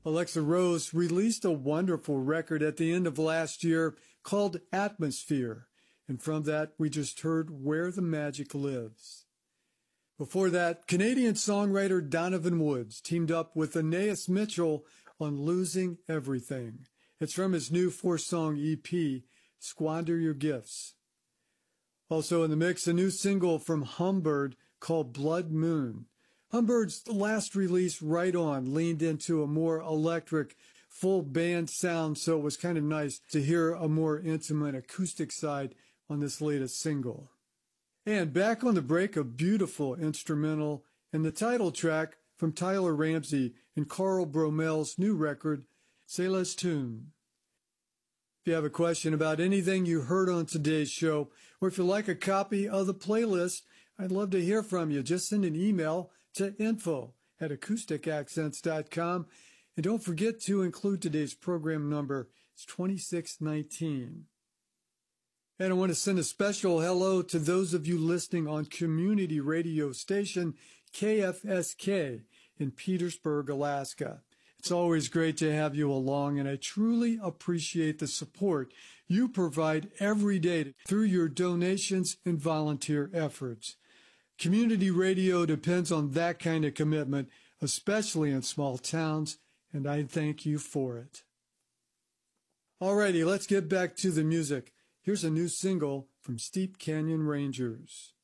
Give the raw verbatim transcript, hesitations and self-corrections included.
Alexa Rose released a wonderful record at the end of last year called Atmosphere, and from that we just heard Where the Magic Lives. Before that, Canadian songwriter Donovan Woods teamed up with Anais Mitchell on Losing Everything. It's from his new four-song E P, Squander Your Gifts. Also in the mix, a new single from Humbird called Blood Moon. Humbird's last release, Right On, leaned into a more electric, full band sound, so it was kind of nice to hear a more intimate acoustic side on this latest single. And back on the break, a beautiful instrumental and the title track from Tyler Ramsey and Carl Bromel's new record, Célestune. If you have a question about anything you heard on today's show, or if you'd like a copy of the playlist, I'd love to hear from you. Just send an email to info at acoustic accents dot com. And don't forget to include today's program number. It's twenty-six nineteen. And I want to send a special hello to those of you listening on community radio station K F S K in Petersburg, Alaska. It's always great to have you along, and I truly appreciate the support you provide every day through your donations and volunteer efforts. Community radio depends on that kind of commitment, especially in small towns, and I thank you for it. Alrighty, let's get back to the music. Here's a new single from Steep Canyon Rangers.